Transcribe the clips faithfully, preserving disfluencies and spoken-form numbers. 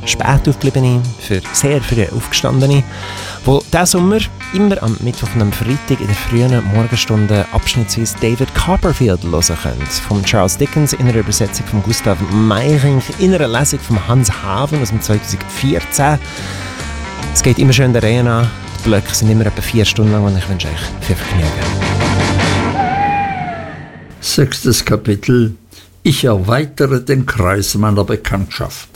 spät aufgebliebene, für sehr früh aufgestandene, die diesen Sommer immer am Mittwoch und am Freitag in den frühen Morgenstunden abschnittsweise David Copperfield hören können. Von Charles Dickens in einer Übersetzung von Gustav Meyrink, in einer Lesung von Hans Haven aus dem zweitausendvierzehn. Es geht immer schön der Reihe an. Die Blöcke sind immer etwa vier Stunden lang und ich wünsche euch viel Vergnügen. Sechstes Kapitel. Ich erweitere den Kreis meiner Bekanntschaft.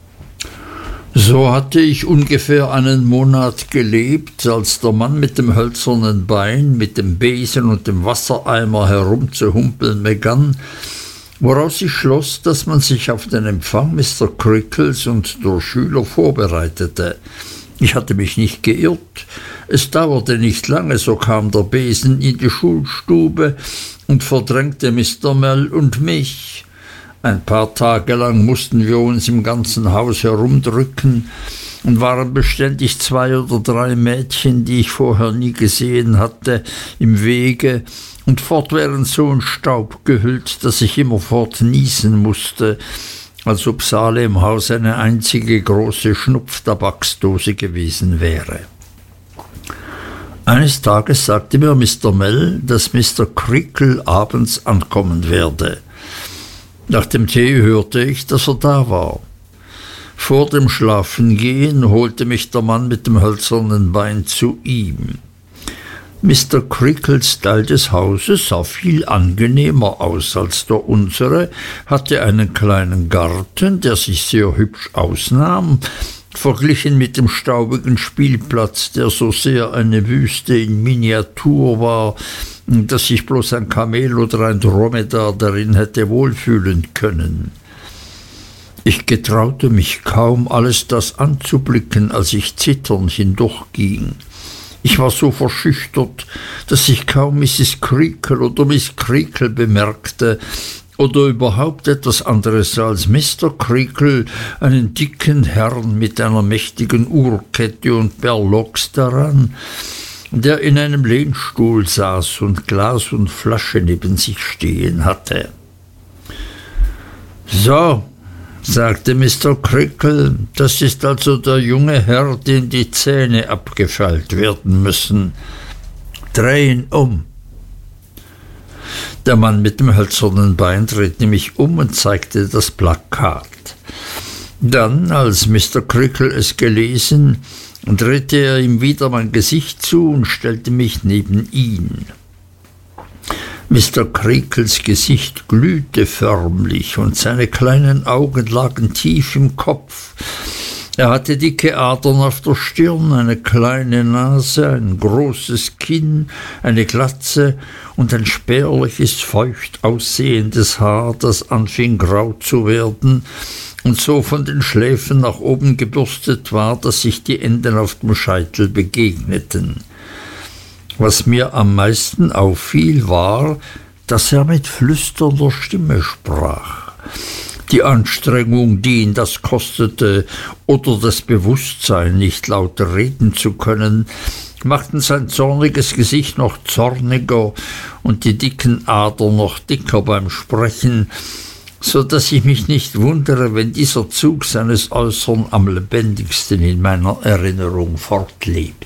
So hatte ich ungefähr einen Monat gelebt, als der Mann mit dem hölzernen Bein, mit dem Besen und dem Wassereimer herumzuhumpeln begann, woraus ich schloss, dass man sich auf den Empfang Mister Crickles und der Schüler vorbereitete. Ich hatte mich nicht geirrt. Es dauerte nicht lange, so kam der Besen in die Schulstube und verdrängte Mister Mell und mich. Ein paar Tage lang mussten wir uns im ganzen Haus herumdrücken und waren beständig zwei oder drei Mädchen, die ich vorher nie gesehen hatte, im Wege und fortwährend so in Staub gehüllt, dass ich immerfort niesen musste, als ob Salemhaus eine einzige große Schnupftabaksdose gewesen wäre. Eines Tages sagte mir Mister Mell, dass Mister Creakle abends ankommen werde. Nach dem Tee hörte ich, dass er da war. Vor dem Schlafengehen holte mich der Mann mit dem hölzernen Bein zu ihm. Mister Crickles Teil des Hauses sah viel angenehmer aus als der unsere, hatte einen kleinen Garten, der sich sehr hübsch ausnahm, verglichen mit dem staubigen Spielplatz, der so sehr eine Wüste in Miniatur war, dass sich bloß ein Kamel oder ein Dromedar darin hätte wohlfühlen können. Ich getraute mich kaum, alles das anzublicken, als ich zitternd hindurchging. Ich war so verschüchtert, dass ich kaum Misses Creakle oder Miss Creakle bemerkte oder überhaupt etwas anderes als Mister Creakle, einen dicken Herrn mit einer mächtigen Uhrkette und Berlocks daran, der in einem Lehnstuhl saß und Glas und Flasche neben sich stehen hatte. »So«, sagte Mister Creakle, »das ist also der junge Herr, dem die Zähne abgefeilt werden müssen. Dreh ihn um.« Der Mann mit dem hölzernen Bein drehte mich um und zeigte das Plakat. Dann, als Mister Creakle es gelesen, drehte er ihm wieder mein Gesicht zu und stellte mich neben ihn. Mister Creakles Gesicht glühte förmlich und seine kleinen Augen lagen tief im Kopf. Er hatte dicke Adern auf der Stirn, eine kleine Nase, ein großes Kinn, eine Glatze und ein spärliches, feucht aussehendes Haar, das anfing grau zu werden und so von den Schläfen nach oben gebürstet war, dass sich die Enden auf dem Scheitel begegneten. Was mir am meisten auffiel, war, dass er mit flüsternder Stimme sprach. Die Anstrengung, die ihn das kostete, oder das Bewusstsein, nicht lauter reden zu können, machten sein zorniges Gesicht noch zorniger und die dicken Adern noch dicker beim Sprechen, so dass ich mich nicht wundere, wenn dieser Zug seines Äußeren am lebendigsten in meiner Erinnerung fortlebt.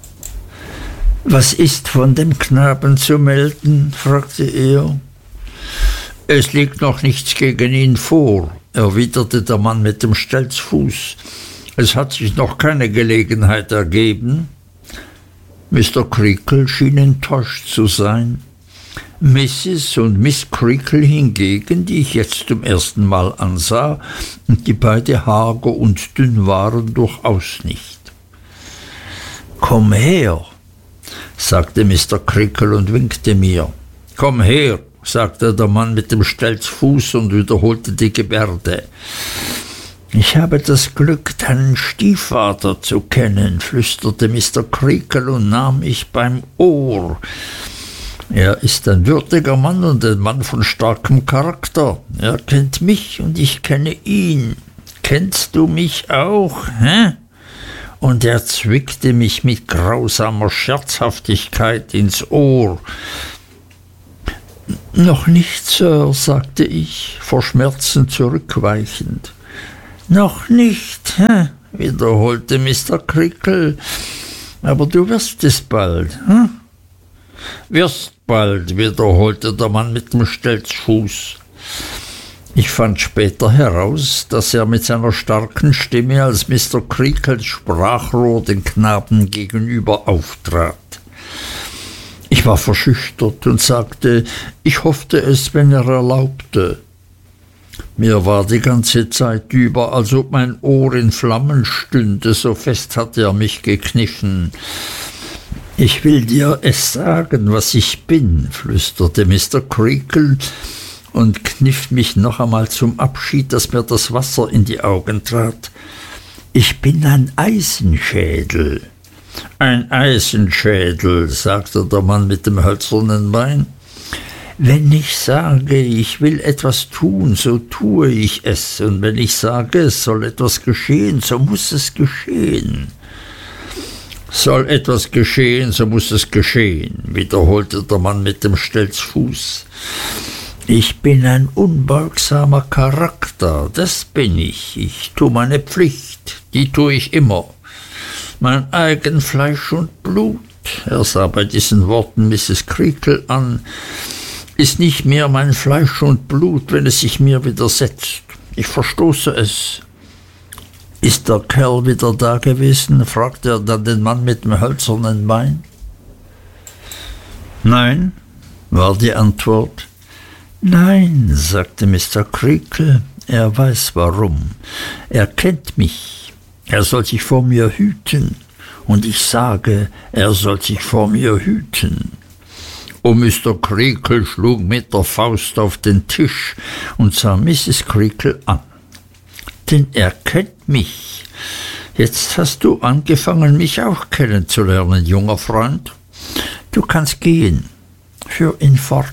»Was ist von dem Knaben zu melden?« fragte er. »Es liegt noch nichts gegen ihn vor«, erwiderte der Mann mit dem Stelzfuß. »Es hat sich noch keine Gelegenheit ergeben.« Mister Creakle schien enttäuscht zu sein. Misses und Miss Creakle hingegen, die ich jetzt zum ersten Mal ansah und die beide hager und dünn waren, durchaus nicht. »Komm her«, sagte Mister Creakle und winkte mir. »Komm her«, sagte der Mann mit dem Stelzfuß und wiederholte die Gebärde. »Ich habe das Glück, deinen Stiefvater zu kennen«, flüsterte Mister Creakle und nahm mich beim Ohr. »Er ist ein würdiger Mann und ein Mann von starkem Charakter. Er kennt mich und ich kenne ihn. Kennst du mich auch, hä?« Und er zwickte mich mit grausamer Scherzhaftigkeit ins Ohr. »Noch nicht, Sir«, sagte ich, vor Schmerzen zurückweichend. Noch nicht, hä? Wiederholte Mister Creakle. Aber du wirst es bald, hm? Wirst bald, wiederholte der Mann mit dem Stelzfuß. Ich fand später heraus, dass er mit seiner starken Stimme als Mister Creakles Sprachrohr den Knaben gegenüber auftrat. Ich war verschüchtert und sagte, ich hoffte es, wenn er erlaubte. Mir war die ganze Zeit über, als ob mein Ohr in Flammen stünde, so fest hatte er mich gekniffen. »Ich will dir es sagen, was ich bin«, flüsterte Mister Creakle und kniff mich noch einmal zum Abschied, dass mir das Wasser in die Augen trat. »Ich bin ein Eisenschädel.« »Ein Eisenschädel«, sagte der Mann mit dem hölzernen Bein. »Wenn ich sage, ich will etwas tun, so tue ich es, und wenn ich sage, es soll etwas geschehen, so muss es geschehen.« »Soll etwas geschehen, so muss es geschehen«, wiederholte der Mann mit dem Stelzfuß. »Ich bin ein unbeugsamer Charakter, das bin ich. Ich tue meine Pflicht, die tue ich immer. Mein eigen Fleisch und Blut«, er sah bei diesen Worten Misses Creakle an, »ist nicht mehr mein Fleisch und Blut, wenn es sich mir widersetzt. Ich verstoße es.« »Ist der Kerl wieder da gewesen?« fragte er dann den Mann mit dem hölzernen Bein. »Nein«, war die Antwort. »Nein«, sagte Mister Creakle, »er weiß warum. Er kennt mich. Er soll sich vor mir hüten. Und ich sage, er soll sich vor mir hüten.« Und Mister Creakle schlug mit der Faust auf den Tisch und sah Misses Creakle an. »Denn er kennt mich. Jetzt hast du angefangen, mich auch kennenzulernen, junger Freund. Du kannst gehen. Für ihn fort.«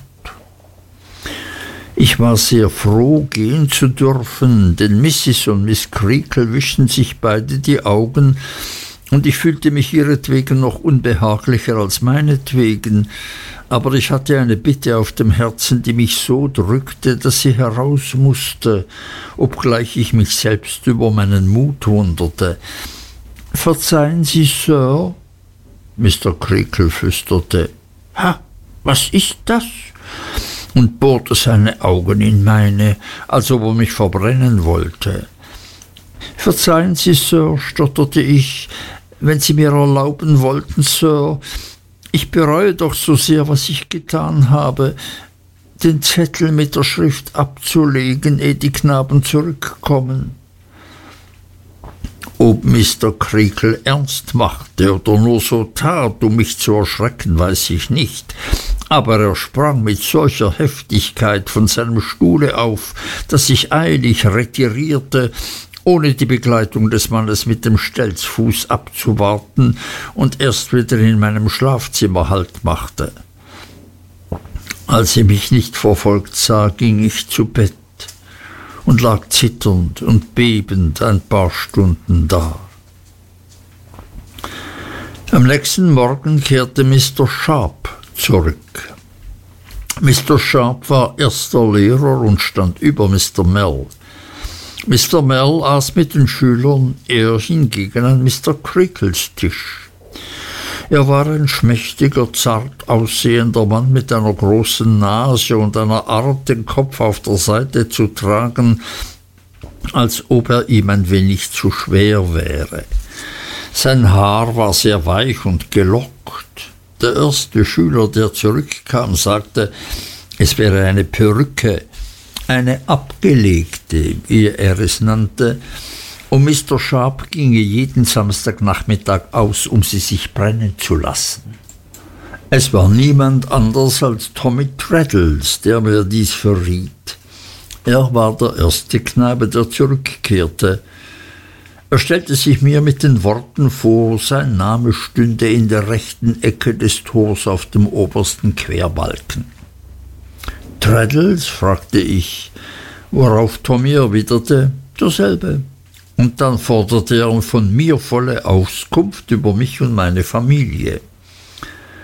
Ich war sehr froh, gehen zu dürfen, denn Missis und Miss Creakle wischten sich beide die Augen, und ich fühlte mich ihretwegen noch unbehaglicher als meinetwegen, aber ich hatte eine Bitte auf dem Herzen, die mich so drückte, dass sie heraus musste, obgleich ich mich selbst über meinen Mut wunderte. »Verzeihen Sie, Sir?« Mister Creakle flüsterte. »Ha, was ist das?« und bohrte seine Augen in meine, als ob er mich verbrennen wollte. »Verzeihen Sie, Sir«, stotterte ich, »wenn Sie mir erlauben wollten, Sir, ich bereue doch so sehr, was ich getan habe, den Zettel mit der Schrift abzulegen, ehe die Knaben zurückkommen.« Ob Mister Creakle ernst machte oder nur so tat, um mich zu erschrecken, weiß ich nicht, aber er sprang mit solcher Heftigkeit von seinem Stuhle auf, dass ich eilig retirierte, ohne die Begleitung des Mannes mit dem Stelzfuß abzuwarten, und erst wieder in meinem Schlafzimmer Halt machte. Als sie mich nicht verfolgt sah, ging ich zu Bett und lag zitternd und bebend ein paar Stunden da. Am nächsten Morgen kehrte Mister Sharp zurück. Mister Sharp war erster Lehrer und stand über Mister Mell. Mister Mell aß mit den Schülern, er hingegen an Mister Creakles Tisch. Er war ein schmächtiger, zart aussehender Mann mit einer großen Nase und einer Art, den Kopf auf der Seite zu tragen, als ob er ihm ein wenig zu schwer wäre. Sein Haar war sehr weich und gelockt. Der erste Schüler, der zurückkam, sagte, es wäre eine Perücke, eine abgelegte, wie er es nannte, und Mister Sharp ginge jeden Samstagnachmittag aus, um sie sich brennen zu lassen. Es war niemand anders als Tommy Traddles, der mir dies verriet. Er war der erste Knabe, der zurückkehrte. Er stellte sich mir mit den Worten vor, sein Name stünde in der rechten Ecke des Tors auf dem obersten Querbalken. »Traddles?« fragte ich, worauf Tommy erwiderte, »derselbe.« Und dann forderte er von mir volle Auskunft über mich und meine Familie.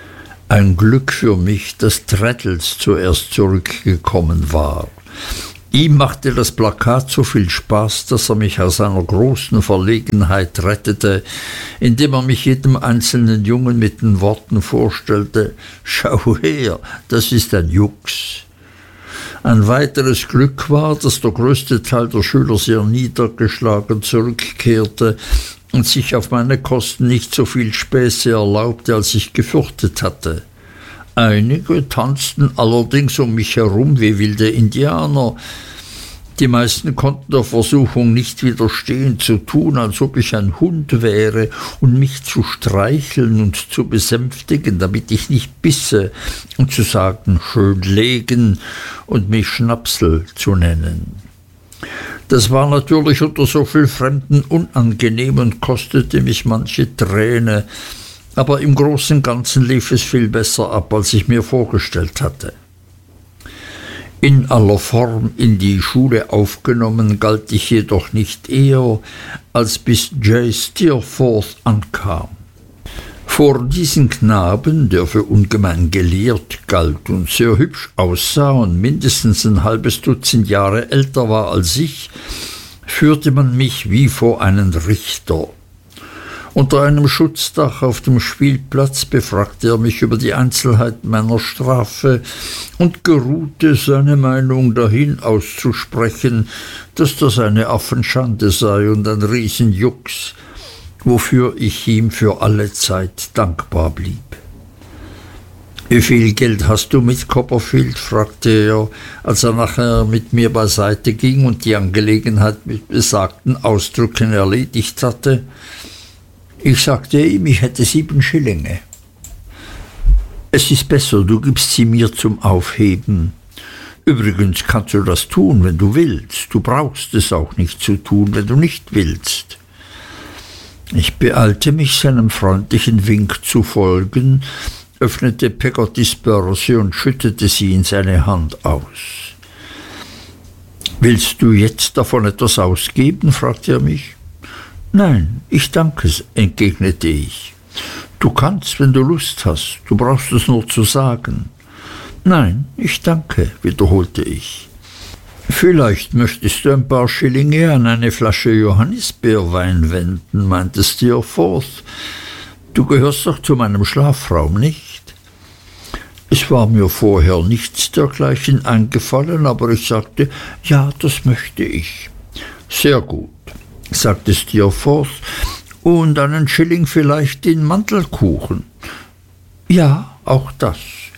Ein Glück für mich, dass Traddles zuerst zurückgekommen war. Ihm machte das Plakat so viel Spaß, dass er mich aus einer großen Verlegenheit rettete, indem er mich jedem einzelnen Jungen mit den Worten vorstellte: »Schau her, das ist ein Jux.« Ein weiteres Glück war, dass der größte Teil der Schüler sehr niedergeschlagen zurückkehrte und sich auf meine Kosten nicht so viel Späße erlaubte, als ich gefürchtet hatte. Einige tanzten allerdings um mich herum wie wilde Indianer. Die meisten konnten der Versuchung nicht widerstehen, zu tun, als ob ich ein Hund wäre, und mich zu streicheln und zu besänftigen, damit ich nicht bisse, und zu sagen, schön legen, und mich Schnapsel zu nennen. Das war natürlich unter so viel Fremden unangenehm und kostete mich manche Träne, aber im Großen und Ganzen lief es viel besser ab, als ich mir vorgestellt hatte. In aller Form in die Schule aufgenommen galt ich jedoch nicht eher, als bis J. Steerforth ankam. Vor diesen Knaben, der für ungemein gelehrt galt und sehr hübsch aussah und mindestens ein halbes Dutzend Jahre älter war als ich, führte man mich wie vor einen Richter. Unter einem Schutzdach auf dem Spielplatz befragte er mich über die Einzelheiten meiner Strafe und geruhte, seine Meinung dahin auszusprechen, dass das eine Affenschande sei und ein Riesenjux, wofür ich ihm für alle Zeit dankbar blieb. »Wie viel Geld hast du mit, Copperfield?« fragte er, als er nachher mit mir beiseite ging und die Angelegenheit mit besagten Ausdrücken erledigt hatte. Ich sagte ihm, ich hätte sieben Schillinge. »Es ist besser, du gibst sie mir zum Aufheben. Übrigens kannst du das tun, wenn du willst. Du brauchst es auch nicht zu tun, wenn du nicht willst.« Ich beeilte mich, seinem freundlichen Wink zu folgen, öffnete Peggottys Börse und schüttete sie in seine Hand aus. »Willst du jetzt davon etwas ausgeben?« fragte er mich. »Nein, ich danke«, entgegnete ich. »Du kannst, wenn du Lust hast, du brauchst es nur zu sagen.« »Nein, ich danke«, wiederholte ich. »Vielleicht möchtest du ein paar Schillinge an eine Flasche Johannisbeerwein wenden«, meinte Steerforth. »Du gehörst doch zu meinem Schlafraum, nicht?« Es war mir vorher nichts dergleichen eingefallen, aber ich sagte, ja, das möchte ich. »Sehr gut«, sagte Steerforth, »und einen Schilling vielleicht in Mandelkuchen.« »Ja, auch das.«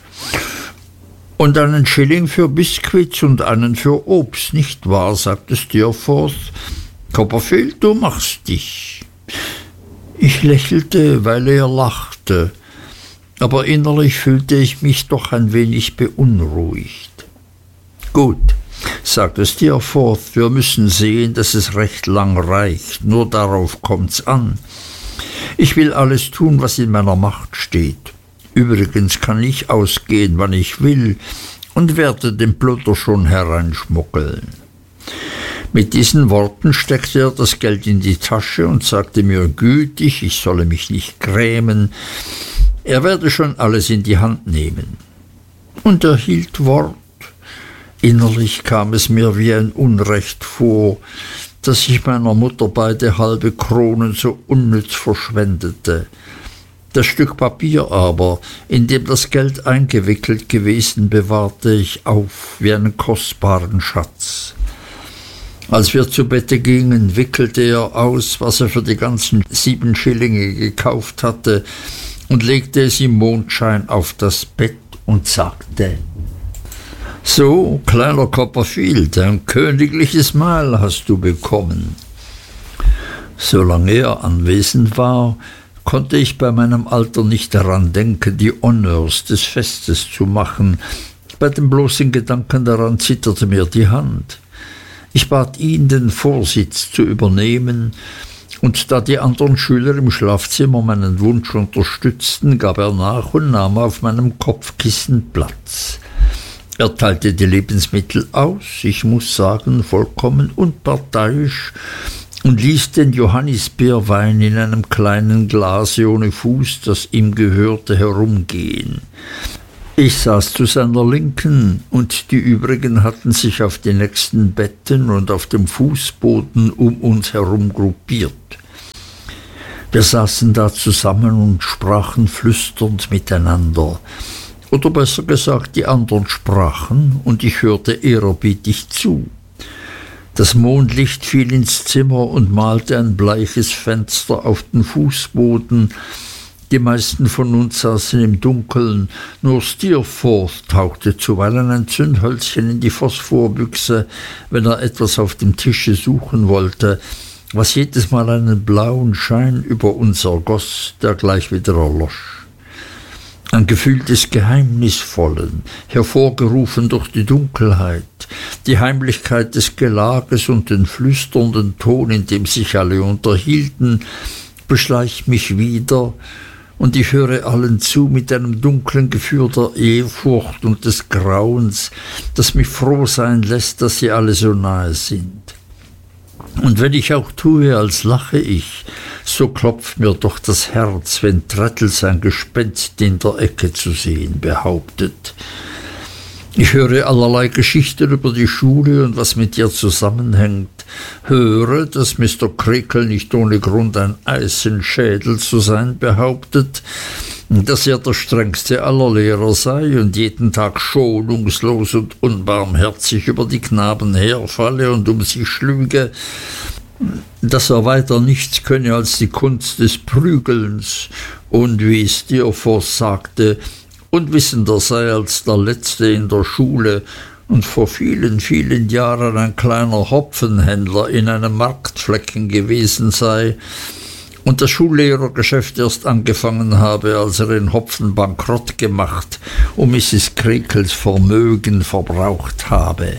»Und einen Schilling für Biskuits und einen für Obst, nicht wahr?« sagte Steerforth. »Copperfield, du machst dich.« Ich lächelte, weil er lachte, aber innerlich fühlte ich mich doch ein wenig beunruhigt. »Gut«, sagte Steerforth, »wir müssen sehen, dass es recht lang reicht, nur darauf kommt's an. Ich will alles tun, was in meiner Macht steht. Übrigens kann ich ausgehen, wann ich will, und werde den Plunder schon hereinschmuggeln.« Mit diesen Worten steckte er das Geld in die Tasche und sagte mir gütig, ich solle mich nicht grämen, er werde schon alles in die Hand nehmen. Und er hielt Wort. Innerlich kam es mir wie ein Unrecht vor, dass ich meiner Mutter beide halbe Kronen so unnütz verschwendete. Das Stück Papier aber, in dem das Geld eingewickelt gewesen, bewahrte ich auf wie einen kostbaren Schatz. Als wir zu Bette gingen, wickelte er aus, was er für die ganzen sieben Schillinge gekauft hatte, und legte es im Mondschein auf das Bett und sagte: »So, kleiner Copperfield, ein königliches Mahl hast du bekommen.« Solange er anwesend war, konnte ich bei meinem Alter nicht daran denken, die Honneurs des Festes zu machen. Bei dem bloßen Gedanken daran zitterte mir die Hand. Ich bat ihn, den Vorsitz zu übernehmen, und da die anderen Schüler im Schlafzimmer meinen Wunsch unterstützten, gab er nach und nahm auf meinem Kopfkissen Platz. Er teilte die Lebensmittel aus, ich muss sagen, vollkommen unparteiisch, und ließ den Johannisbeerwein in einem kleinen Glase ohne Fuß, das ihm gehörte, herumgehen. Ich saß zu seiner Linken, und die übrigen hatten sich auf die nächsten Betten und auf dem Fußboden um uns herum gruppiert. Wir saßen da zusammen und sprachen flüsternd miteinander. Oder besser gesagt, die anderen sprachen, und ich hörte ehrerbietig zu. Das Mondlicht fiel ins Zimmer und malte ein bleiches Fenster auf den Fußboden. Die meisten von uns saßen im Dunkeln, nur Steerforth tauchte zuweilen ein Zündhölzchen in die Phosphorbüchse, wenn er etwas auf dem Tische suchen wollte, was jedes Mal einen blauen Schein über uns ergoss, der gleich wieder erlosch. Ein Gefühl des Geheimnisvollen, hervorgerufen durch die Dunkelheit, die Heimlichkeit des Gelages und den flüsternden Ton, in dem sich alle unterhielten, beschleicht mich wieder, und ich höre allen zu mit einem dunklen Gefühl der Ehrfurcht und des Grauens, das mich froh sein lässt, dass sie alle so nahe sind. Und wenn ich auch tue, als lache ich, so klopft mir doch das Herz, wenn Traddles ein Gespenst in der Ecke zu sehen behauptet. Ich höre allerlei Geschichten über die Schule und was mit ihr zusammenhängt, höre, dass Mister Creakle nicht ohne Grund ein Eisenschädel zu sein behauptet, dass er der strengste aller Lehrer sei und jeden Tag schonungslos und unbarmherzig über die Knaben herfalle und um sie schlüge, dass er weiter nichts könne als die Kunst des Prügelns und, wie Steerforth sagte, unwissender sei als der Letzte in der Schule und vor vielen, vielen Jahren ein kleiner Hopfenhändler in einem Marktflecken gewesen sei und das Schullehrergeschäft erst angefangen habe, als er in Hopfen bankrott gemacht und Misses Creakles Vermögen verbraucht habe.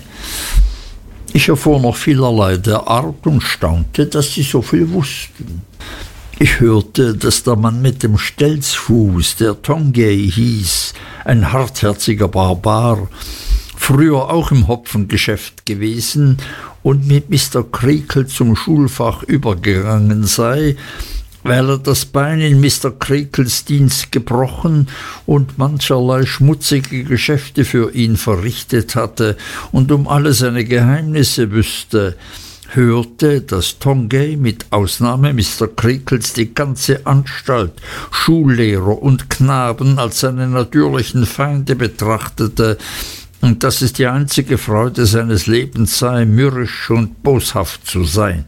Ich erfuhr noch vielerlei der Art und staunte, dass sie so viel wussten. Ich hörte, dass der Mann mit dem Stelzfuß, der Tongay hieß, ein hartherziger Barbar, früher auch im Hopfengeschäft gewesen und mit Mister Creakle zum Schulfach übergegangen sei, weil er das Bein in Mister Creakles Dienst gebrochen und mancherlei schmutzige Geschäfte für ihn verrichtet hatte und um alle seine Geheimnisse wüsste, hörte, dass Tongay mit Ausnahme Mister Creakles die ganze Anstalt, Schullehrer und Knaben als seine natürlichen Feinde betrachtete und dass es die einzige Freude seines Lebens sei, mürrisch und boshaft zu sein.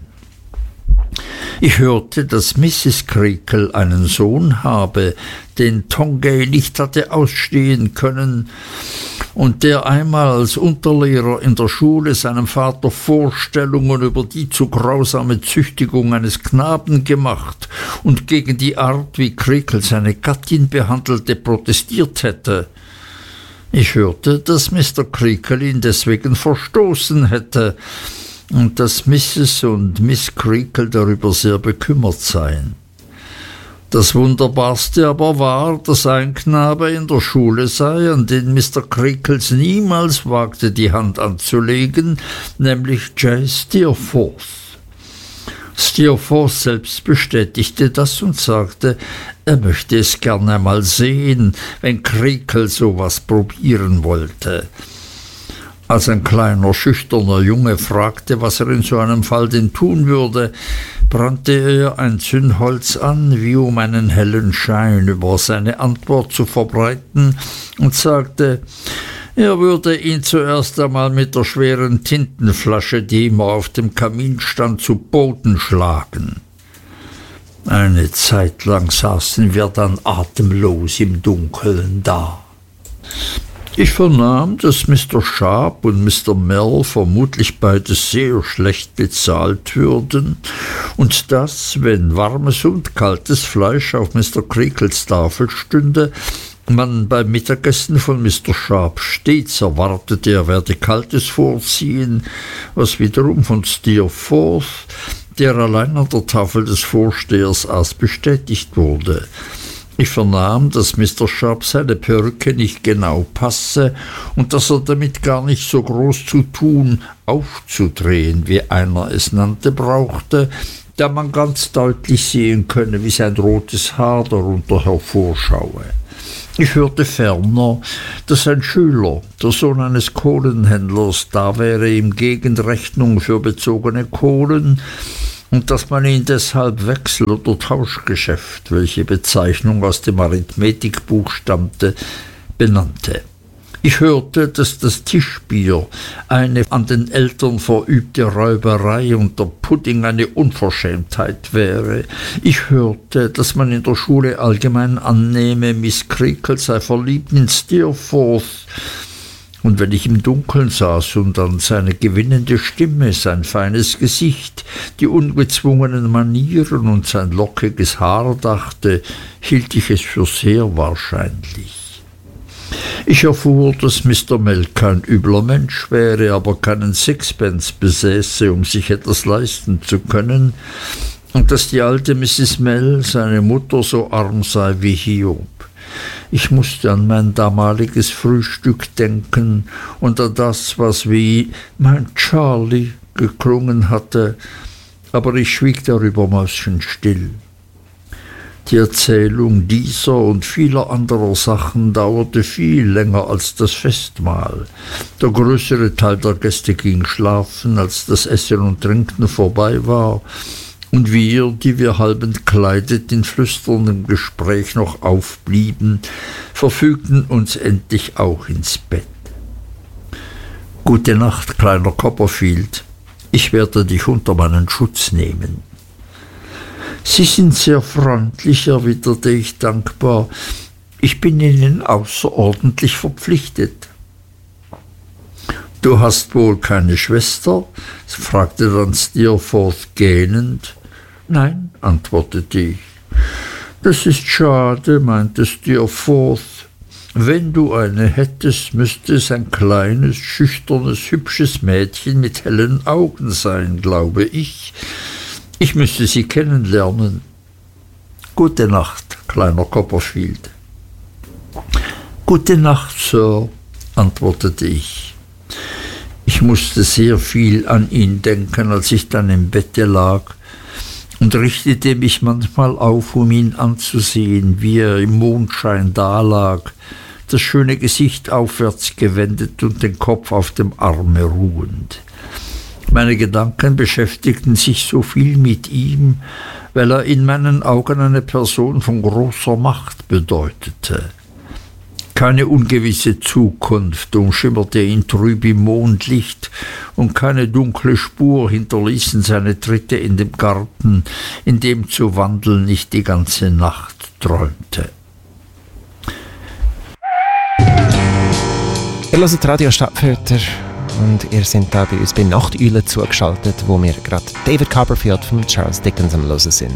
Ich hörte, dass Misses Creakle einen Sohn habe, den Tongay nicht hatte ausstehen können und der einmal als Unterlehrer in der Schule seinem Vater Vorstellungen über die zu grausame Züchtigung eines Knaben gemacht und gegen die Art, wie Creakle seine Gattin behandelte, protestiert hätte. Ich hörte, dass Mister Creakle ihn deswegen verstoßen hätte und dass Misses und Miss Creakle darüber sehr bekümmert seien. Das Wunderbarste aber war, dass ein Knabe in der Schule sei, an den Mister Creakles niemals wagte, die Hand anzulegen, nämlich J. Steerforth. Steerforth selbst bestätigte das und sagte, er möchte es gern einmal sehen, wenn Creakle so was probieren wollte. Als ein kleiner, schüchterner Junge fragte, was er in so einem Fall denn tun würde, brannte er ein Zündholz an, wie um einen hellen Schein über seine Antwort zu verbreiten, und sagte, er würde ihn zuerst einmal mit der schweren Tintenflasche, die immer auf dem Kamin stand, zu Boden schlagen. Eine Zeit lang saßen wir dann atemlos im Dunkeln da. Ich vernahm, dass Mister Sharp und Mister Mell vermutlich beide sehr schlecht bezahlt würden und dass, wenn warmes und kaltes Fleisch auf Mister Creakles Tafel stünde, man beim Mittagessen von Mister Sharp stets erwartete, er werde Kaltes vorziehen, was wiederum von Steerforth, der allein an der Tafel des Vorstehers aß, bestätigt wurde. Ich vernahm, dass Mister Sharp seine Perücke nicht genau passe und dass er damit gar nicht so groß zu tun, aufzudrehen, wie einer es nannte, brauchte, da man ganz deutlich sehen könne, wie sein rotes Haar darunter hervorschaue. Ich hörte ferner, dass ein Schüler, der Sohn eines Kohlenhändlers, da wäre ihm Gegenrechnung für bezogene Kohlen und dass man ihn deshalb Wechsel- oder Tauschgeschäft, welche Bezeichnung aus dem Arithmetikbuch stammte, benannte. Ich hörte, dass das Tischbier eine an den Eltern verübte Räuberei und der Pudding eine Unverschämtheit wäre. Ich hörte, dass man in der Schule allgemein annehme, Miss Creakle sei verliebt in Steerforth. Und wenn ich im Dunkeln saß und an seine gewinnende Stimme, sein feines Gesicht, die ungezwungenen Manieren und sein lockiges Haar dachte, hielt ich es für sehr wahrscheinlich. Ich erfuhr, dass Mister Melk kein übler Mensch wäre, aber keinen Sixpence besäße, um sich etwas leisten zu können, und dass die alte Misses Mell, seine Mutter, so arm sei wie Hiob. Ich musste an mein damaliges Frühstück denken und an das, was wie mein Charlie geklungen hatte, aber ich schwieg darüber mäuschenstill. Die Erzählung dieser und vieler anderer Sachen dauerte viel länger als das Festmahl. Der größere Teil der Gäste ging schlafen, als das Essen und Trinken vorbei war, und wir, die wir halb entkleidet in flüsterndem Gespräch noch aufblieben, verfügten uns endlich auch ins Bett. Gute Nacht, kleiner Copperfield. Ich werde dich unter meinen Schutz nehmen. Sie sind sehr freundlich, erwiderte ich dankbar. Ich bin Ihnen außerordentlich verpflichtet. Du hast wohl keine Schwester? Fragte dann Steerforth gähnend. Nein, antwortete ich. Das ist schade, meinte Steerforth. Wenn du eine hättest, müsste es ein kleines, schüchternes, hübsches Mädchen mit hellen Augen sein, glaube ich. Ich müsste sie kennenlernen. Gute Nacht, kleiner Copperfield. Gute Nacht, Sir, antwortete ich. Ich musste sehr viel an ihn denken, als ich dann im Bette lag, und richtete mich manchmal auf, um ihn anzusehen, wie er im Mondschein dalag, das schöne Gesicht aufwärts gewendet und den Kopf auf dem Arme ruhend. Meine Gedanken beschäftigten sich so viel mit ihm, weil er in meinen Augen eine Person von großer Macht bedeutete. Keine ungewisse Zukunft umschimmerte ihn trüb im Mondlicht, und keine dunkle Spur hinterließen seine Tritte in dem Garten, in dem zu wandeln ich die ganze Nacht träumte. Ihr hört Radio Stadtfilter und ihr seid da bei uns bei Nachteule zugeschaltet, wo wir gerade David Copperfield von Charles Dickens am Hören sind.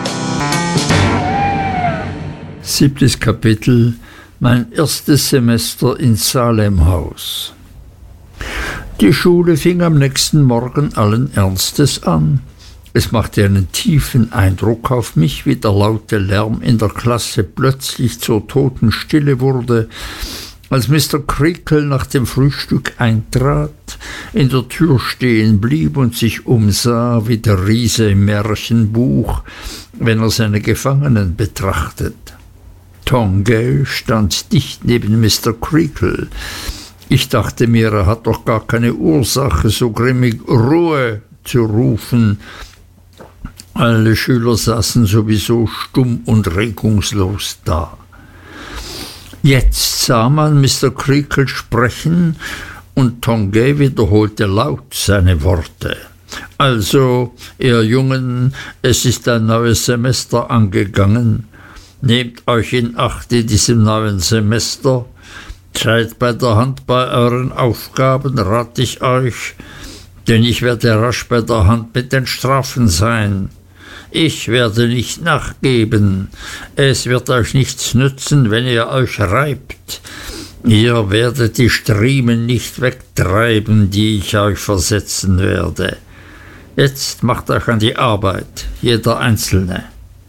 Siebtes Kapitel. Mein erstes Semester in Salemhaus. Die Schule fing am nächsten Morgen allen Ernstes an. Es machte einen tiefen Eindruck auf mich, wie der laute Lärm in der Klasse plötzlich zur Totenstille wurde, als Mister Creakle nach dem Frühstück eintrat, in der Tür stehen blieb und sich umsah wie der Riese im Märchenbuch, wenn er seine Gefangenen betrachtet. Tongay stand dicht neben Mister Creakle. Ich dachte mir, er hat doch gar keine Ursache, so grimmig Ruhe zu rufen. Alle Schüler saßen sowieso stumm und regungslos da. Jetzt sah man Mister Creakle sprechen, und Tongay wiederholte laut seine Worte. Also, ihr Jungen, es ist ein neues Semester angegangen. Nehmt euch in Acht in diesem neuen Semester. Seid bei der Hand bei euren Aufgaben, rate ich euch, denn ich werde rasch bei der Hand mit den Strafen sein. Ich werde nicht nachgeben. Es wird euch nichts nützen, wenn ihr euch reibt. Ihr werdet die Striemen nicht wegtreiben, die ich euch versetzen werde. Jetzt macht euch an die Arbeit, jeder Einzelne.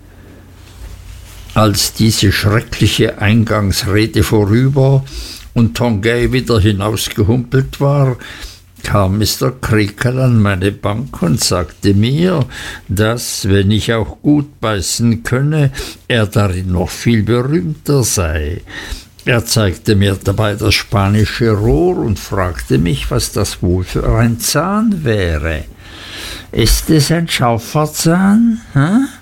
Als diese schreckliche Eingangsrede vorüber und Tongay wieder hinausgehumpelt war, kam Mister Creakle an meine Bank und sagte mir, dass, wenn ich auch gut beißen könne, er darin noch viel berühmter sei. Er zeigte mir dabei das spanische Rohr und fragte mich, was das wohl für ein Zahn wäre. »Ist es ein Schaufelzahn?« Hm?